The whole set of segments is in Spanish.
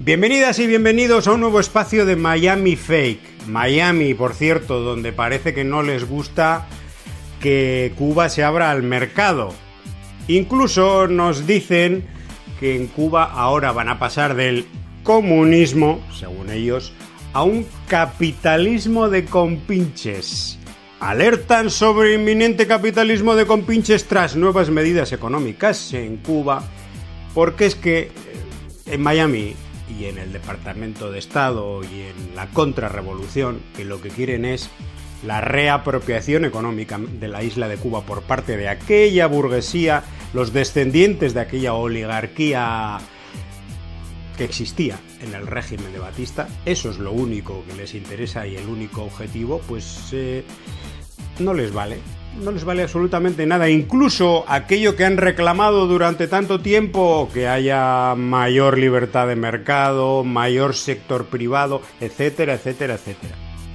Bienvenidas y bienvenidos a un nuevo espacio de Miami Fake. Miami, por cierto, donde parece que no les gusta que Cuba se abra al mercado. Incluso nos dicen que en Cuba ahora van a pasar del comunismo, según ellos, a un capitalismo de compinches. Alertan sobre inminente capitalismo de compinches tras nuevas medidas económicas en Cuba, porque es que en Miami y en el Departamento de Estado y en la contrarrevolución, que lo que quieren es la reapropiación económica de la isla de Cuba por parte de aquella burguesía, los descendientes de aquella oligarquía que existía en el régimen de Batista. Eso es lo único que les interesa y el único objetivo, pues no les vale absolutamente nada. Incluso aquello que han reclamado durante tanto tiempo, que haya mayor libertad de mercado, mayor sector privado, etcétera, etcétera, etcétera.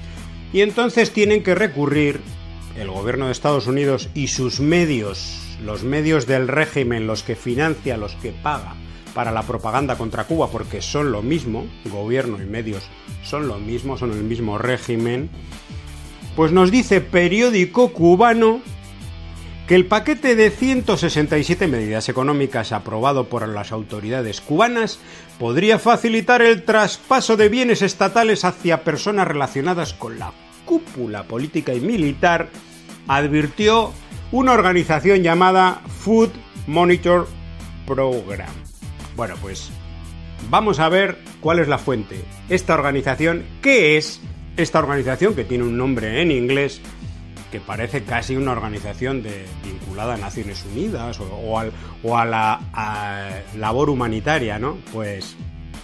Y entonces tienen que recurrir el gobierno de Estados Unidos y sus medios, los medios del régimen, los que financia, los que paga para la propaganda contra Cuba, porque son lo mismo, gobierno y medios son lo mismo, son el mismo régimen. Pues nos dice Periódico Cubano que el paquete de 167 medidas económicas aprobado por las autoridades cubanas podría facilitar el traspaso de bienes estatales hacia personas relacionadas con la cúpula política y militar, advirtió una organización llamada Food Monitor Program. Bueno, pues vamos a ver cuál es la fuente. Esta organización, ¿qué es? Esta organización, que tiene un nombre en inglés que parece casi una organización vinculada a Naciones Unidas o a la labor humanitaria, ¿no? Pues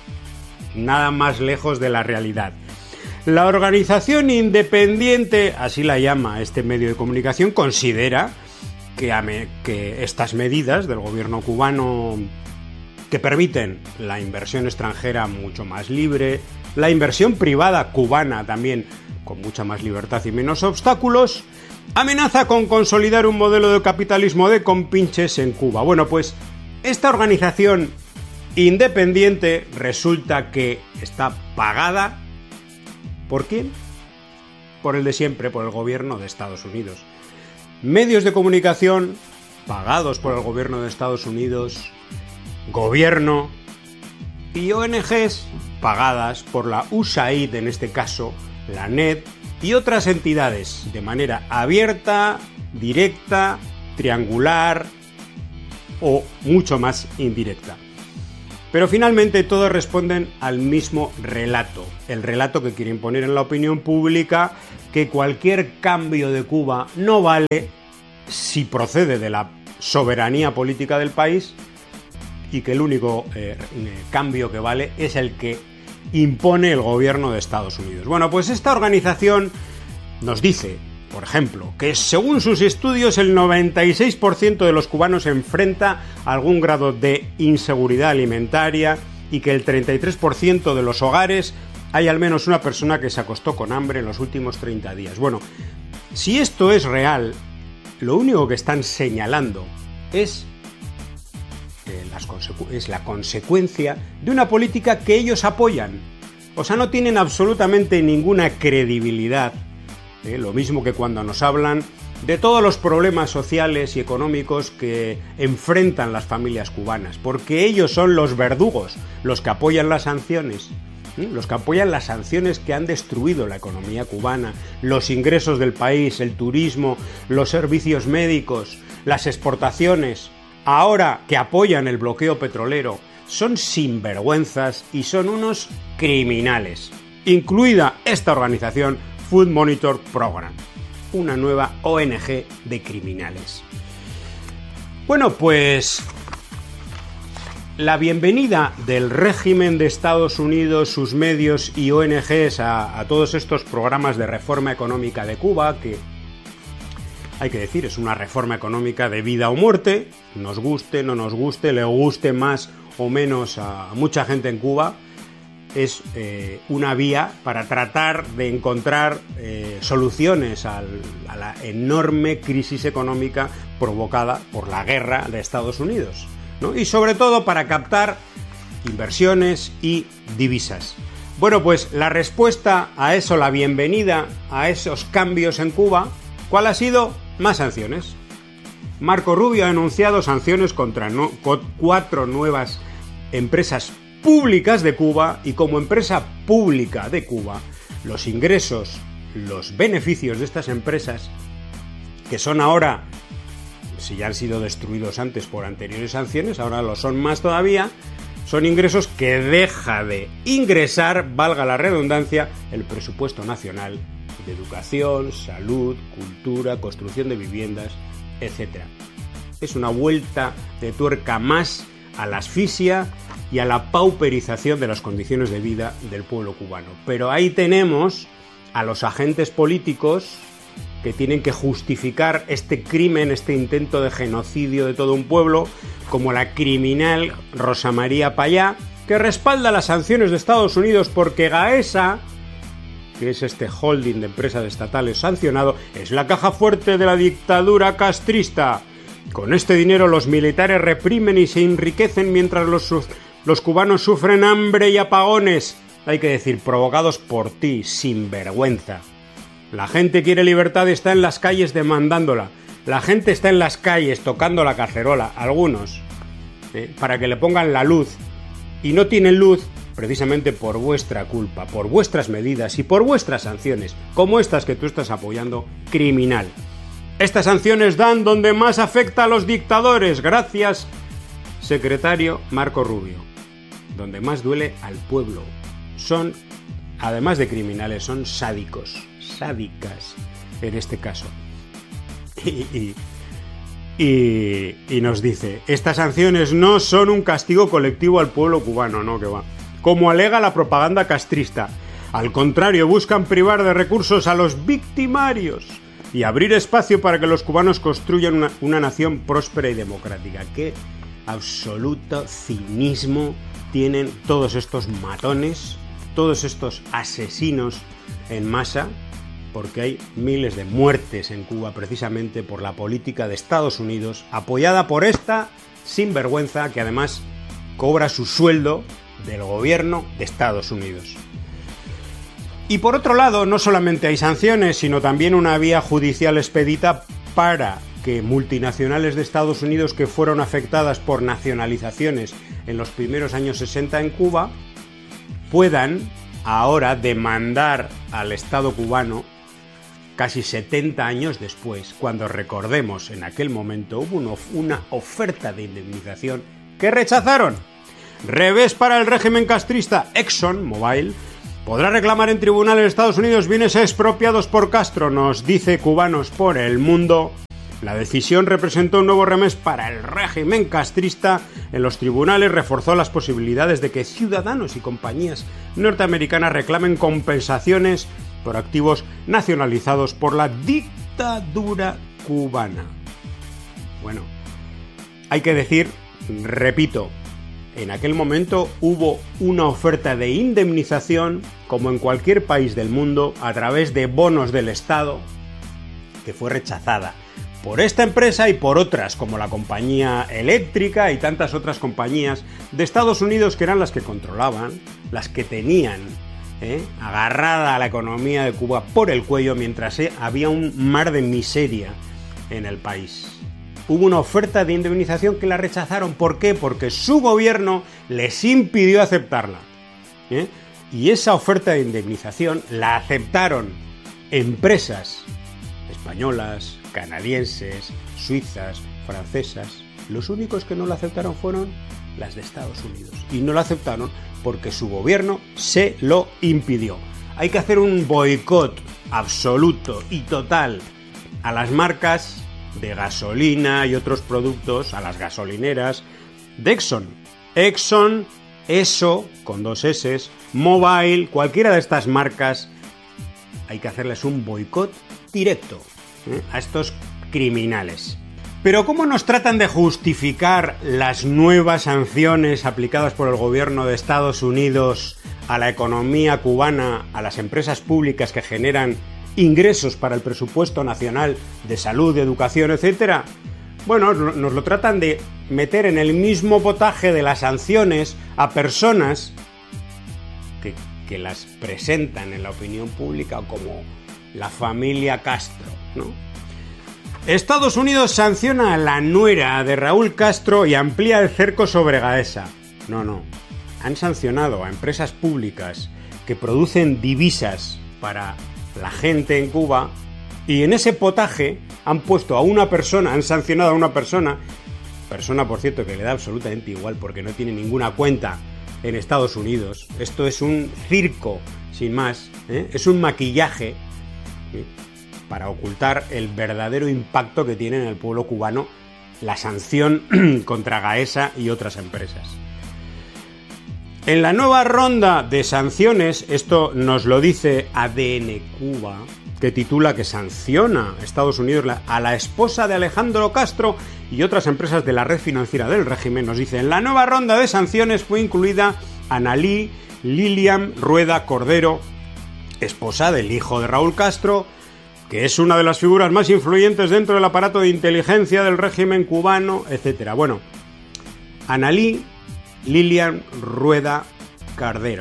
nada más lejos de la realidad. La organización independiente, así la llama este medio de comunicación, considera que estas medidas del gobierno cubano, que permiten la inversión extranjera mucho más libre, la inversión privada cubana también con mucha más libertad y menos obstáculos, amenaza con consolidar un modelo de capitalismo de compinches en Cuba. Bueno, pues esta organización independiente resulta que está pagada ¿por quién? Por el de siempre, por el gobierno de Estados Unidos. Medios de comunicación pagados por el gobierno de Estados Unidos, gobierno y ONGs pagadas por la USAID, en este caso la NED, y otras entidades de manera abierta, directa, triangular o mucho más indirecta. Pero finalmente todos responden al mismo relato, el relato que quiere imponer en la opinión pública, que cualquier cambio de Cuba no vale si procede de la soberanía política del país, y que el único cambio que vale es el que impone el gobierno de Estados Unidos. Bueno, pues esta organización nos dice, por ejemplo, que según sus estudios el 96% de los cubanos enfrenta algún grado de inseguridad alimentaria y que el 33% de los hogares hay al menos una persona que se acostó con hambre en los últimos 30 días. Bueno, si esto es real, lo único que están señalando es la consecuencia de una política que ellos apoyan. O sea, no tienen absolutamente ninguna credibilidad. Lo mismo que cuando nos hablan de todos los problemas sociales y económicos que enfrentan las familias cubanas, porque ellos son los verdugos, los que apoyan las sanciones, los que apoyan las sanciones que han destruido la economía cubana, los ingresos del país, el turismo, los servicios médicos, las exportaciones. Ahora que apoyan el bloqueo petrolero, son sinvergüenzas y son unos criminales, incluida esta organización Food Monitor Program, una nueva ONG de criminales. Bueno, pues la bienvenida del régimen de Estados Unidos, sus medios y ONGs a todos estos programas de reforma económica de Cuba, que hay que decir, es una reforma económica de vida o muerte, nos guste, no nos guste, le guste más o menos a mucha gente en Cuba, es una vía para tratar de encontrar soluciones a la enorme crisis económica provocada por la guerra de Estados Unidos, ¿no? Y sobre todo para captar inversiones y divisas. Bueno, pues la respuesta a eso, la bienvenida a esos cambios en Cuba, ¿cuál ha sido? Más sanciones. Marco Rubio ha anunciado sanciones contra 4 nuevas empresas públicas de Cuba, y como empresa pública de Cuba, los ingresos, los beneficios de estas empresas, que son ahora, si ya han sido destruidos antes por anteriores sanciones, ahora lo son más todavía, son ingresos que deja de ingresar, valga la redundancia, el presupuesto nacional de educación, salud, cultura, construcción de viviendas, etc. Es una vuelta de tuerca más a la asfixia y a la pauperización de las condiciones de vida del pueblo cubano. Pero ahí tenemos a los agentes políticos que tienen que justificar este crimen, este intento de genocidio de todo un pueblo, como la criminal Rosa María Payá, que respalda las sanciones de Estados Unidos porque Gaesa, que es este holding de empresas estatales sancionado, es la caja fuerte de la dictadura castrista. Con este dinero los militares reprimen y se enriquecen mientras los cubanos sufren hambre y apagones, hay que decir, provocados por ti, sinvergüenza. La gente quiere libertad y está en las calles demandándola. La gente está en las calles tocando la cacerola, algunos, para que le pongan la luz. Y no tienen luz precisamente por vuestra culpa, por vuestras medidas y por vuestras sanciones, como estas que tú estás apoyando, criminal. Estas sanciones dan donde más afecta a los dictadores, gracias, secretario Marco Rubio. Donde más duele al pueblo. Son, además de criminales, son sádicos. Sádicas en este caso. Y nos dice, estas sanciones no son un castigo colectivo al pueblo cubano, no, que va. Como alega la propaganda castrista. Al contrario, buscan privar de recursos a los victimarios y abrir espacio para que los cubanos construyan una nación próspera y democrática. Qué absoluto cinismo tienen todos estos matones, todos estos asesinos en masa, porque hay miles de muertes en Cuba precisamente por la política de Estados Unidos, apoyada por esta sinvergüenza que además cobra su sueldo del gobierno de Estados Unidos. Y por otro lado, no solamente hay sanciones, sino también una vía judicial expedita para que multinacionales de Estados Unidos que fueron afectadas por nacionalizaciones en los primeros años 60 en Cuba puedan ahora demandar al Estado cubano casi 70 años después, cuando, recordemos, en aquel momento hubo una oferta de indemnización que rechazaron. Revés para el régimen castrista. ExxonMobil podrá reclamar en tribunales de Estados Unidos bienes expropiados por Castro, nos dice Cubanos por el Mundo. La decisión representó un nuevo revés para el régimen castrista. En los tribunales reforzó las posibilidades de que ciudadanos y compañías norteamericanas reclamen compensaciones por activos nacionalizados por la dictadura cubana. Bueno, hay que decir, repito, en aquel momento hubo una oferta de indemnización, como en cualquier país del mundo, a través de bonos del Estado, que fue rechazada por esta empresa y por otras, como la compañía eléctrica y tantas otras compañías de Estados Unidos que eran las que controlaban, las que tenían agarrada a la economía de Cuba por el cuello mientras había un mar de miseria en el país. Hubo una oferta de indemnización que la rechazaron. ¿Por qué? Porque su gobierno les impidió aceptarla. Y esa oferta de indemnización la aceptaron empresas españolas, canadienses, suizas, francesas. Los únicos que no la aceptaron fueron las de Estados Unidos. Y no la aceptaron porque su gobierno se lo impidió. Hay que hacer un boicot absoluto y total a las marcas de gasolina y otros productos, a las gasolineras de Exxon. Exxon, ESO, con 2 S, Mobile, cualquiera de estas marcas, hay que hacerles un boicot directo a estos criminales. Pero ¿cómo nos tratan de justificar las nuevas sanciones aplicadas por el gobierno de Estados Unidos a la economía cubana, a las empresas públicas que generan ingresos para el presupuesto nacional de salud, de educación, etcétera? Bueno, nos lo tratan de meter en el mismo potaje de las sanciones a personas que las presentan en la opinión pública como la familia Castro, ¿no? Estados Unidos sanciona a la nuera de Raúl Castro y amplía el cerco sobre Gaesa. No. Han sancionado a empresas públicas que producen divisas para la gente en Cuba y en ese potaje han puesto a una persona, han sancionado a una persona, por cierto que le da absolutamente igual porque no tiene ninguna cuenta en Estados Unidos. Esto es un circo, sin más, ¿eh? Es un maquillaje, ¿sí?, para ocultar el verdadero impacto que tiene en el pueblo cubano la sanción contra Gaesa y otras empresas. En la nueva ronda de sanciones, esto nos lo dice ADN Cuba, que titula que sanciona Estados Unidos a la esposa de Alejandro Castro y otras empresas de la red financiera del régimen. Nos dice, en la nueva ronda de sanciones fue incluida Analí Lilian Rueda Cordero, esposa del hijo de Raúl Castro, que es una de las figuras más influyentes dentro del aparato de inteligencia del régimen cubano, etc. Bueno, Analí Lilian Rueda Cordero.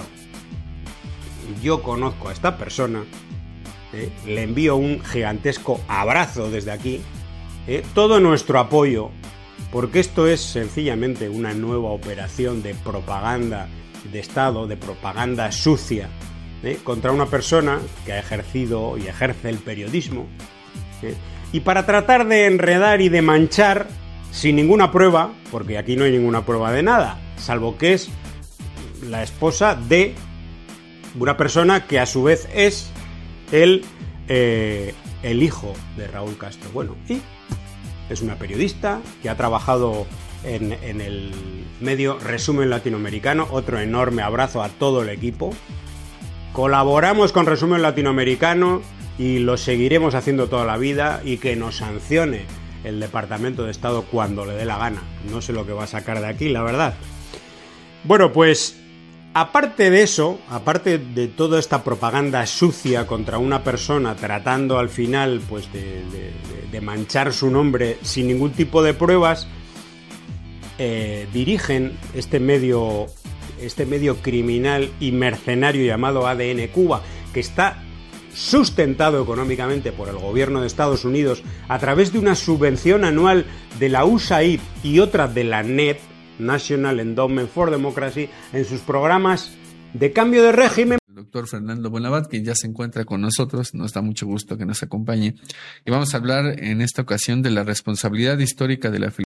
Yo conozco a esta persona, le envío un gigantesco abrazo desde aquí, todo nuestro apoyo, porque esto es sencillamente una nueva operación de propaganda de Estado, de propaganda sucia, contra una persona que ha ejercido y ejerce el periodismo, y para tratar de enredar y de manchar sin ninguna prueba, porque aquí no hay ninguna prueba de nada, salvo que es la esposa de una persona que a su vez es el hijo de Raúl Castro. Bueno, y es una periodista que ha trabajado en el medio Resumen Latinoamericano. Otro enorme abrazo a todo el equipo. Colaboramos con Resumen Latinoamericano y lo seguiremos haciendo toda la vida, y que nos sancione el Departamento de Estado cuando le dé la gana. No sé lo que va a sacar de aquí, la verdad. Bueno, pues aparte de eso, aparte de toda esta propaganda sucia contra una persona, tratando al final pues de manchar su nombre sin ningún tipo de pruebas, dirigen este medio criminal y mercenario llamado ADN Cuba, que está sustentado económicamente por el gobierno de Estados Unidos a través de una subvención anual de la USAID y otra de la NED, National Endowment for Democracy, en sus programas de cambio de régimen. El doctor Fernando Bonabad, que ya se encuentra con nosotros, nos da mucho gusto que nos acompañe. Y vamos a hablar en esta ocasión de la responsabilidad histórica de la